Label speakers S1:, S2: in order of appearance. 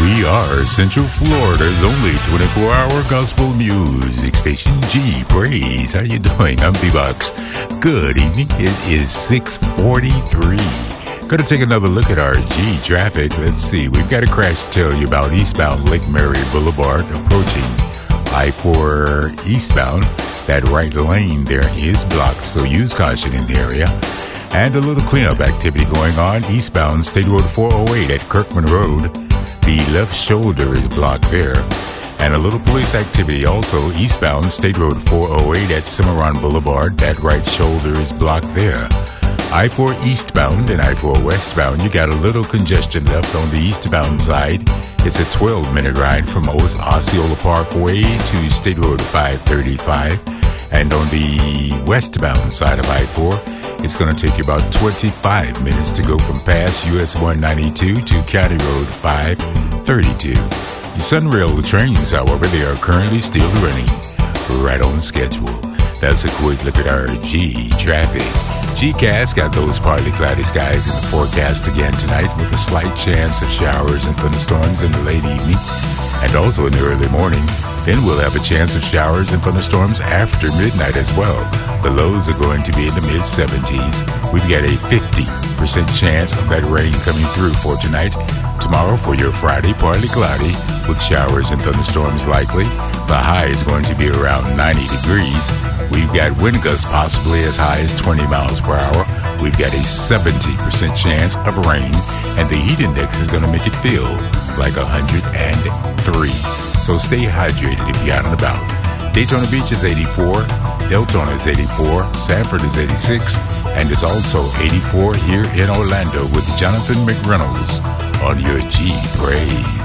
S1: We are Central Florida's only 24-hour gospel music station, G Praise. How you doing? I'm B-Box. Good evening. It is 6:43. Going to take another look at our G traffic. Let's see. We've got a crash to tell you about eastbound Lake Mary Boulevard approaching I-4 eastbound. That right lane there is blocked, so use caution in the area. And a little cleanup activity going on eastbound State Road 408 at Kirkman Road. The left shoulder is blocked there. And a little police activity also eastbound State Road 408 at Cimarron Boulevard. That right shoulder is blocked there. I-4 eastbound and I-4 westbound, you got a little congestion left on the eastbound side. It's a 12-minute ride from Osceola Parkway to State Road 535. And on the westbound side of I-4, it's going to take you about 25 minutes to go from past US 192 to County Road 532. The Sunrail trains, however, they are currently still running right on schedule. That's a quick look at our G traffic. GCast got those partly cloudy skies in the forecast again tonight with a slight chance of showers and thunderstorms in the late evening and also in the early morning. Then we'll have a chance of showers and thunderstorms after midnight as well. The lows are going to be in the mid-70s. We've got a 50% chance of that rain coming through for tonight. Tomorrow for your Friday, partly cloudy with showers and thunderstorms likely. The high is going to be around 90 degrees. We've got wind gusts possibly as high as 20 miles per hour. We've got a 70% chance of rain, and the heat index is going to make it feel like 103. So stay hydrated if you're out and about. Daytona Beach is 84, Deltona is 84, Sanford is 86, and it's also 84 here in Orlando with Jonathan McReynolds on your G Praise.